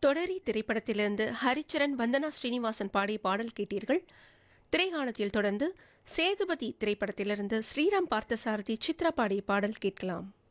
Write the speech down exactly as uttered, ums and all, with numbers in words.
தொடரி திரைப்படத்திலிருந்து ஹரிச்சரன் வந்தனா ஸ்ரீனிவாசன் பாடிய பாடல் கேட்டீர்கள். திரைகாணத்தில் தொடர்ந்து சேதுபதி திரைப்படத்திலிருந்து ஸ்ரீராம் பார்த்தசாரதி சித்ரா பாடிய பாடல் கேட்கலாம்.